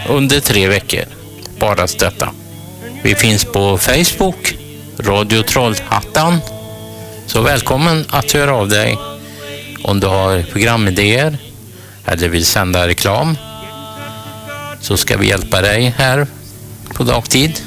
under 3 veckor. Bara detta. Vi finns på Facebook, Radio Trollhättan. Så välkommen att höra av dig om du har programidéer eller vill sända reklam. Så ska vi hjälpa dig här på dagtid.